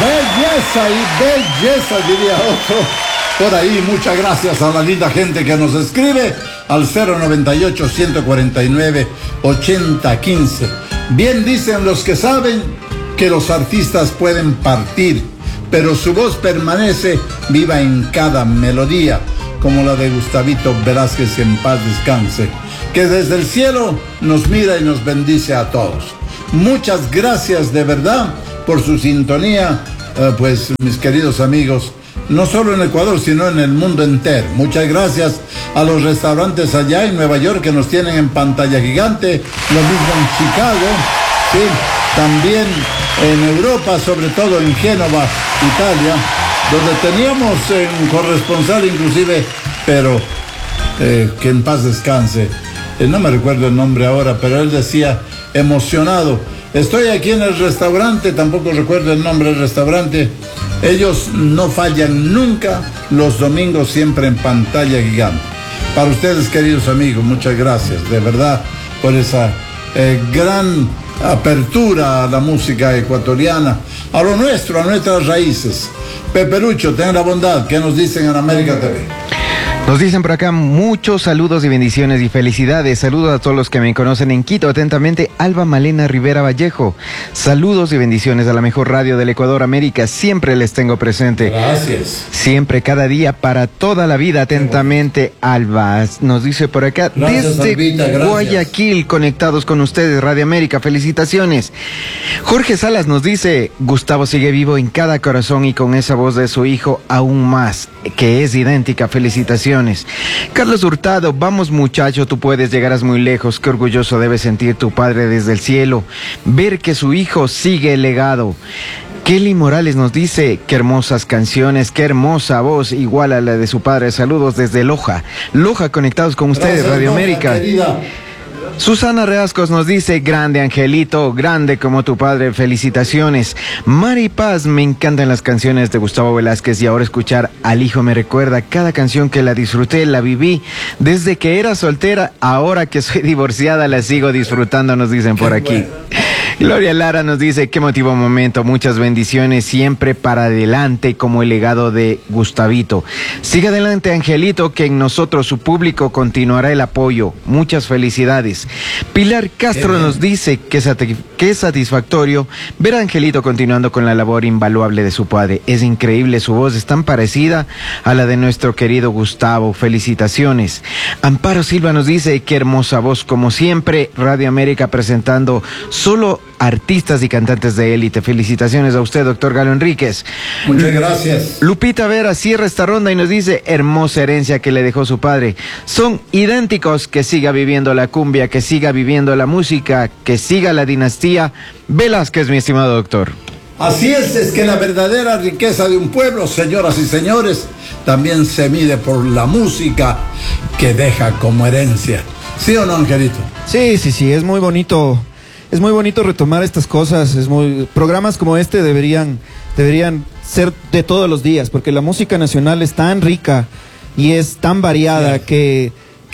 Belleza y belleza, diría otro. Por ahí, muchas gracias a la linda gente que nos escribe al 098-149-8015. Bien dicen los que saben que los artistas pueden partir, pero su voz permanece viva en cada melodía, como la de Gustavito Velázquez, en paz descanse, que desde el cielo nos mira y nos bendice a todos. Muchas gracias de verdad por su sintonía, pues mis queridos amigos, no solo en Ecuador, sino en el mundo entero. Muchas gracias a los restaurantes allá en Nueva York que nos tienen en pantalla gigante, lo mismo en Chicago, sí, también en Europa, sobre todo en Génova, Italia, donde teníamos un corresponsal inclusive, pero que en paz descanse, no me recuerdo el nombre ahora, pero él decía emocionado: estoy aquí en el restaurante, tampoco recuerdo el nombre del restaurante. Ellos no fallan nunca, los domingos siempre en pantalla gigante. Para ustedes, queridos amigos, muchas gracias, de verdad, por esa gran apertura a la música ecuatoriana, a lo nuestro, a nuestras raíces. Peperucho, ten la bondad, ¿qué nos dicen en América TV? Nos dicen por acá muchos saludos y bendiciones y felicidades. Saludos a todos los que me conocen en Quito. Atentamente, Alba Malena Rivera Vallejo. Saludos y bendiciones a la mejor radio del Ecuador, América. Siempre les tengo presente. Gracias. Siempre, cada día, para toda la vida. Atentamente, Alba. Nos dice por acá, gracias, desde Albita, Guayaquil, conectados con ustedes, Radio América. Felicitaciones. Jorge Salas nos dice, Gustavo sigue vivo en cada corazón y con esa voz de su hijo aún más, que es idéntica. Felicitaciones. Carlos Hurtado, vamos muchacho, tú puedes, llegarás muy lejos. Qué orgulloso debe sentir tu padre desde el cielo, ver que su hijo sigue el legado. Kelly Morales nos dice, qué hermosas canciones, qué hermosa voz, igual a la de su padre. Saludos desde Loja. Loja, conectados con ustedes. Gracias, Radio América. Querida. Susana Reascos nos dice, grande Angelito, grande como tu padre, felicitaciones. Mari Paz, me encantan las canciones de Gustavo Velázquez y ahora escuchar al hijo me recuerda cada canción que la disfruté, la viví desde que era soltera, ahora que soy divorciada la sigo disfrutando, nos dicen por aquí. Bueno. Gloria Lara nos dice, qué emotivo momento, muchas bendiciones, siempre para adelante como el legado de Gustavito. Sigue adelante Angelito, que en nosotros, su público, continuará el apoyo. Muchas felicidades. Pilar Castro nos dice que es satisfactorio ver a Angelito continuando con la labor invaluable de su padre. Es increíble, su voz es tan parecida a la de nuestro querido Gustavo. Felicitaciones. Amparo Silva nos dice, qué hermosa voz como siempre, Radio América presentando solo artistas y cantantes de élite. Felicitaciones a usted, doctor Galo Enríquez. Muchas gracias. Lupita Vera cierra esta ronda y nos dice, hermosa herencia que le dejó su padre. Son idénticos, que siga viviendo la cumbia, que siga viviendo la música, que siga la dinastía Velázquez, mi estimado doctor. Así es que la verdadera riqueza de un pueblo, señoras y señores, también se mide por la música que deja como herencia. ¿Sí o no, Angelito? Sí, es muy bonito. Es muy bonito retomar estas cosas, programas como este deberían ser de todos los días, porque la música nacional es tan rica y es tan variada que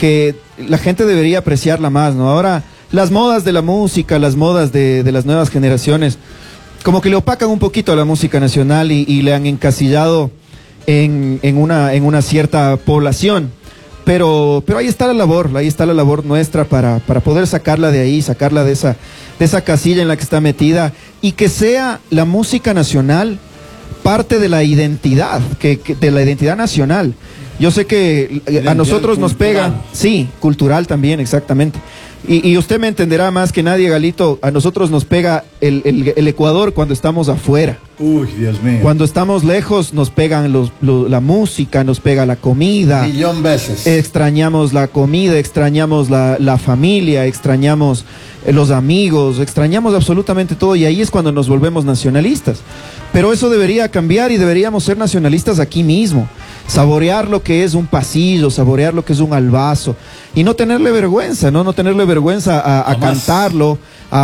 la gente debería apreciarla más, ¿no? Ahora, las modas de la música, las modas de las nuevas generaciones, como que le opacan un poquito a la música nacional y le han encasillado en una cierta población. Pero ahí está la labor nuestra para poder sacarla de ahí, sacarla de esa casilla en la que está metida, y que sea la música nacional parte de la identidad, de la identidad nacional. Yo sé que a nosotros nos pega, sí, cultural también, exactamente. Y usted me entenderá más que nadie, Galito, a nosotros nos pega el Ecuador cuando estamos afuera. Uy, Dios mío. Cuando estamos lejos nos pegan la música, nos pega la comida. Millón veces. Extrañamos la comida, extrañamos la familia, extrañamos los amigos, extrañamos absolutamente todo, y ahí es cuando nos volvemos nacionalistas. Pero eso debería cambiar y deberíamos ser nacionalistas aquí mismo. Saborear lo que es un pasillo, saborear lo que es un albazo y no tenerle vergüenza, no tenerle vergüenza a cantarlo,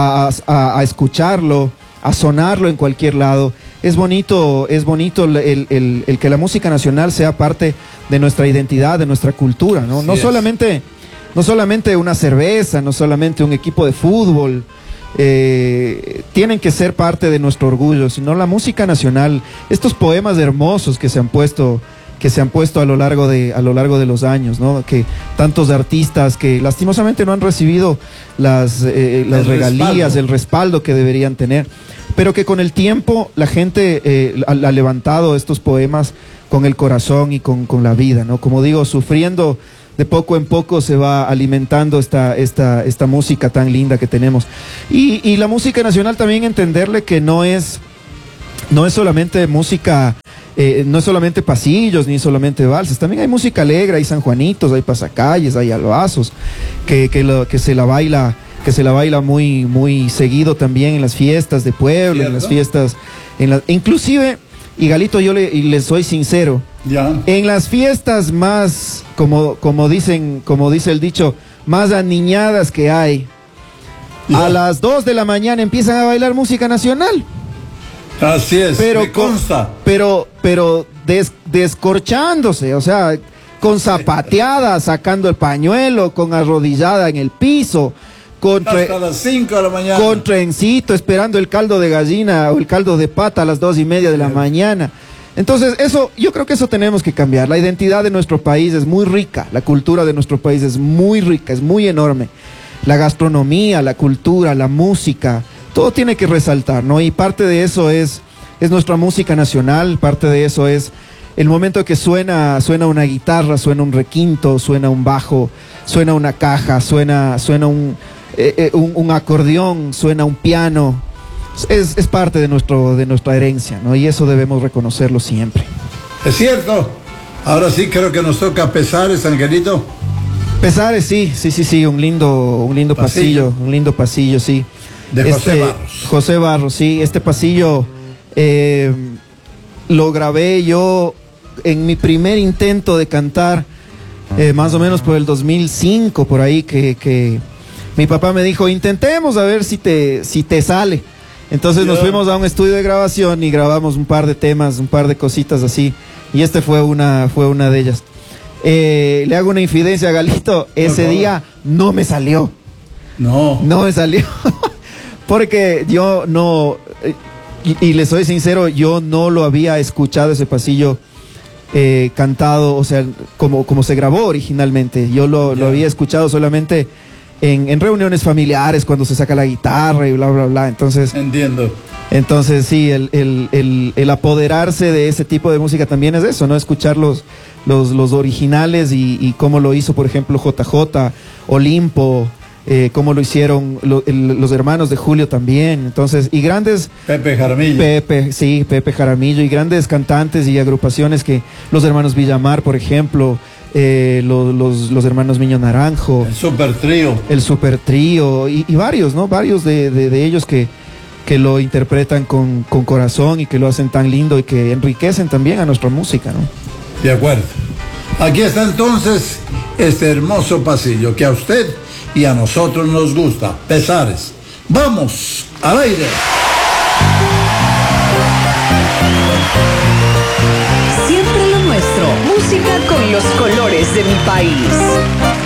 a escucharlo, a sonarlo en cualquier lado. Es bonito el que la música nacional sea parte de nuestra identidad, de nuestra cultura, ¿no? No solamente una cerveza, no solamente un equipo de fútbol, tienen que ser parte de nuestro orgullo, sino la música nacional, estos poemas hermosos que se han puesto a lo largo de los años, ¿no? Que tantos artistas que lastimosamente no han recibido las regalías, el respaldo que deberían tener, pero que con el tiempo la gente ha levantado estos poemas con el corazón y con la vida, ¿no? Como digo, sufriendo de poco en poco se va alimentando esta música tan linda que tenemos. Y la música nacional también entenderle que no es solamente música, no es solamente pasillos ni solamente valses, también hay música alegre, hay sanjuanitos, hay pasacalles, hay albazos, que se la baila muy, muy seguido también en las fiestas de pueblo, ¿cierto? En las fiestas, inclusive, y Galito, yo le soy sincero, ya. En las fiestas más, como dice el dicho, más aniñadas que hay, ya. A las 2 de la mañana empiezan a bailar música nacional. Así es, me consta. Pero descorchándose, o sea, con zapateada, sacando el pañuelo, con arrodillada en el piso, hasta las 5 de la mañana. Con trencito, esperando el caldo de gallina o el caldo de pata a las 2:30 de la mañana. Entonces, yo creo que eso tenemos que cambiar. La identidad de nuestro país es muy rica, la cultura de nuestro país es muy rica, es muy enorme. La gastronomía, la cultura, la música, todo tiene que resaltar, ¿no? Y parte de eso es nuestra música nacional, parte de eso es el momento que suena una guitarra, suena un requinto, suena un bajo, suena una caja, suena un acordeón, suena un piano. Es parte de nuestra herencia, ¿no? Y eso debemos reconocerlo siempre. Es cierto. Ahora sí creo que nos toca Pesares, Angelito. Pesares, sí, un lindo pasillo, sí. De José Barros. José Barros, sí. Este pasillo lo grabé yo en mi primer intento de cantar, más o menos por el 2005, por ahí, que mi papá me dijo, intentemos a ver si te sale. Entonces nos fuimos a un estudio de grabación y grabamos un par de temas, un par de cositas así. Y este fue una de ellas. Le hago una infidencia a Galito. Ese día no me salió. No me salió. Porque yo no... Y le soy sincero, yo no lo había escuchado ese pasillo cantado, o sea, como se grabó originalmente. Yo lo había escuchado solamente en reuniones familiares, cuando se saca la guitarra y bla, bla, bla. Entonces, entiendo. Entonces, sí, el apoderarse de ese tipo de música también es eso, ¿no? Escuchar los originales y cómo lo hizo, por ejemplo, JJ, Olimpo, cómo lo hicieron los hermanos de Julio también. Entonces, y grandes... Pepe Jaramillo. Pepe Jaramillo, y grandes cantantes y agrupaciones que los hermanos Villamar, por ejemplo, los hermanos Miño Naranjo, el Super Trío y varios, ¿no? Varios de ellos que lo interpretan con corazón y que lo hacen tan lindo y que enriquecen también a nuestra música, ¿no? De acuerdo. Aquí está entonces este hermoso pasillo que a usted y a nosotros nos gusta. Pesares. Vamos al aire. Siempre lo nuestro. Música con los colores de mi país.